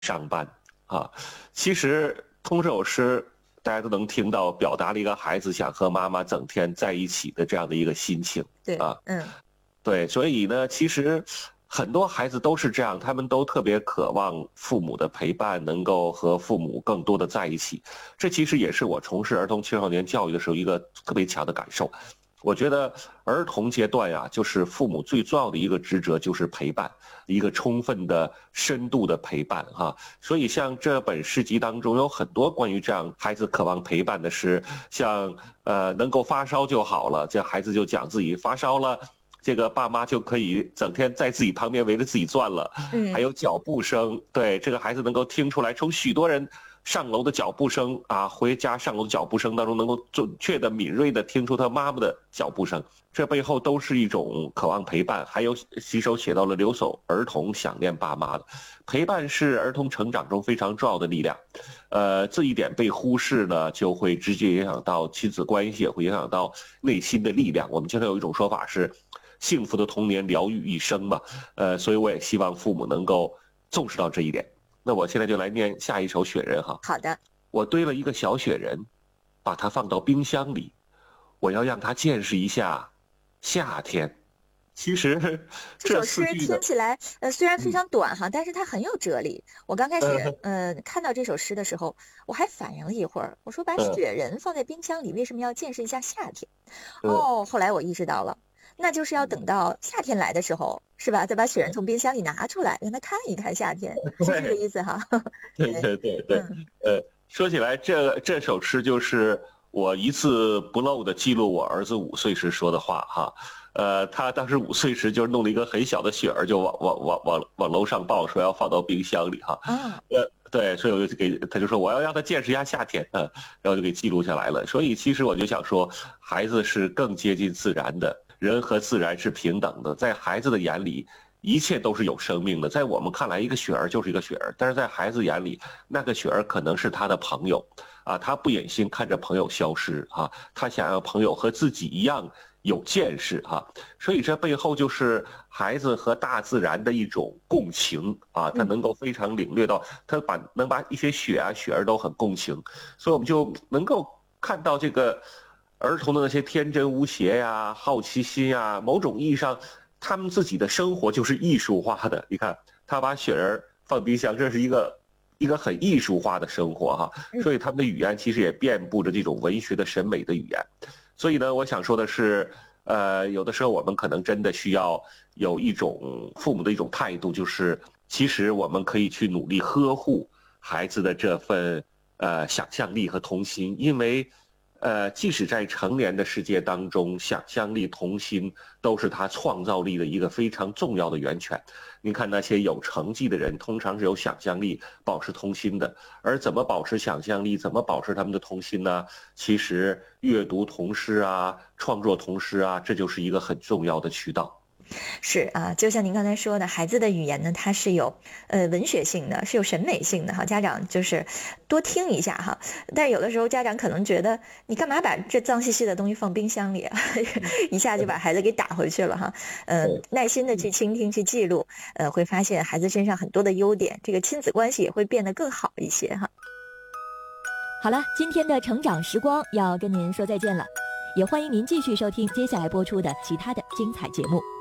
上班啊。其实通这首诗，大家都能听到，表达了一个孩子想和妈妈整天在一起的这样的一个心情。 对， 啊，对，所以呢，其实很多孩子都是这样，他们都特别渴望父母的陪伴，能够和父母更多的在一起。这其实也是我从事儿童青少年教育的时候一个特别强的感受。我觉得儿童阶段呀，就是父母最重要的一个职责就是陪伴，一个充分的、深度的陪伴哈。所以像这本诗集当中有很多关于这样孩子渴望陪伴的诗，像能够发烧就好了，这孩子就讲自己发烧了。这个爸妈就可以整天在自己旁边围着自己转了，还有脚步声，对，这个孩子能够听出来，从许多人上楼的脚步声啊，回家上楼的脚步声当中，能够准确的、敏锐的听出他妈妈的脚步声，这背后都是一种渴望陪伴。还有洗手写到了留守儿童想念爸妈的陪伴，是儿童成长中非常重要的力量。这一点被忽视呢，就会直接影响到亲子关系，也会影响到内心的力量。我们经常有一种说法是，幸福的童年疗愈一生嘛。所以我也希望父母能够重视到这一点。那我现在就来念下一首雪人哈。 好的。 我堆了一个小雪人，把它放到冰箱里，我要让它见识一下夏天。其实这首诗听起来虽然非常短哈，但是它很有哲理。我刚开始看到这首诗的时候，我还反应了一会儿，我说把雪人放在冰箱里，为什么要见识一下夏天？后来我意识到了，那就是要等到夏天来的时候，是吧？再把雪人从冰箱里拿出来，让他看一看夏天，是这个意思哈。 对。说起来，这首诗就是我一字不漏的记录我儿子5岁时说的话哈。他当时5岁时就弄了一个很小的雪儿，就往楼上抱，说要放到冰箱里哈。对，所以我就他就说我要让他见识一下夏天，然后就给记录下来了。所以其实我就想说，孩子是更接近自然的，人和自然是平等的，在孩子的眼里，一切都是有生命的。在我们看来，一个雪儿就是一个雪儿，但是在孩子眼里，那个雪儿可能是他的朋友啊，他不忍心看着朋友消失啊，他想让朋友和自己一样有见识哈。所以这背后就是孩子和大自然的一种共情啊，他能够非常领略到，他能把一些雪啊雪儿都很共情，所以我们就能够看到这个儿童的那些天真无邪呀、好奇心呀，某种意义上，他们自己的生活就是艺术化的。你看，他把雪人放冰箱，这是一个很艺术化的生活哈。所以他们的语言其实也遍布着这种文学的审美的语言。所以呢，我想说的是，有的时候我们可能真的需要有一种父母的一种态度，就是其实我们可以去努力呵护孩子的这份想象力和童心，因为即使在成年的世界当中，想象力、童心都是他创造力的一个非常重要的源泉。你看那些有成绩的人，通常是有想象力、保持童心的。而怎么保持想象力，怎么保持他们的童心呢？其实阅读童诗啊，创作童诗啊，这就是一个很重要的渠道。 是啊，就像您刚才说的，孩子的语言呢，它是有文学性的，是有审美性的哈。家长就是多听一下哈。但是有的时候家长可能觉得，你干嘛把这脏兮兮的东西放冰箱里啊？一下就把孩子给打回去了哈。耐心的去倾听、去记录，会发现孩子身上很多的优点，这个亲子关系也会变得更好一些哈。 好了，今天的成长时光要跟您说再见了，也欢迎您继续收听接下来播出的其他的精彩节目。